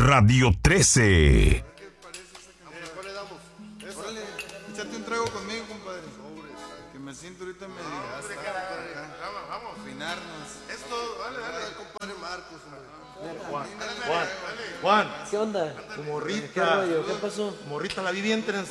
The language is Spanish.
Radio 13. ¿Cuál le damos? Órale, échate un trago conmigo, compadre. Que me siento ahorita medio. Vamos. Afinarnos. Esto, dale, compadre Marcos. Juan, ¿Qué onda? tu morrita. ¿Qué rollo? ¿Qué pasó? Tu morrita la vi bien